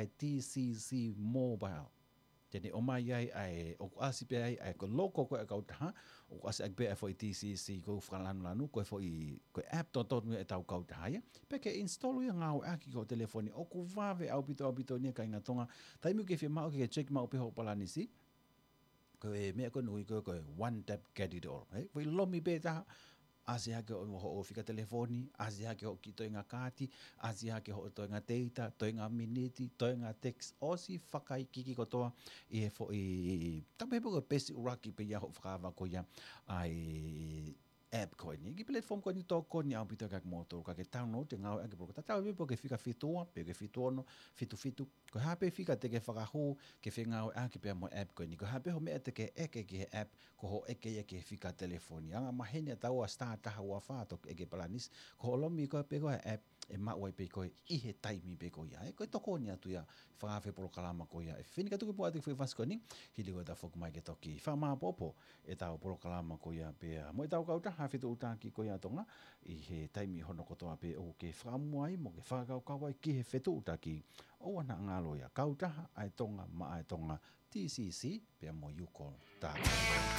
ai TCC Mobile. Jadi o mai ai o asi pe ai ko loko ko ka ta o asi ak be fo TCC ko fralan lanu ko fo ko app to me e tau ka ta ya pe ke install ya ngau aki ko telefoni o ku vave au bito ni ka ngatonga tai mi ke fi ma ke check ma o pe ho palani si ko me ko nui ko one tap get it all ai ko lomi be ta asia ke o fika telefoni, asia ke o ki to nga kati, asia ke o to nga data, to nga minute, to nga text, o si whakai kiki kotoa i fo i tabe po ko pesi uraki pe ya ho whakawa ko ya ai app ko ni ki platform ko ni to ko ni au pito ka motor ka ke download te ngau ake pro ta tabe po ke fika fitua pe ke fituono fitu ko hape fika te ke whakahu ke whengau ake pe mo app ko ni ko hape ho me te ke eke ke app ko ho eke fika telefoni anga mahenia tau a start taha ua whātok eke palanis ko lomi ko pe ko app e mawai pe ko i he taimi pe ko ia e ko toko ni atu ia whakawhe polo kalama ko ia e whinika tuku po ati whiwasko ni hili ko ta whoku mai ke toki whama popo e tau polo kalama ko ia pe mo e tau kauta hawhitu utaki ko ia tonga i he taimi hono kotoa pe o ke whakamuai mo ke whakau kawai ki he whetu utaki o ana ngalo ia kauta ai tonga ma ai tonga TCC pe mo yukol ta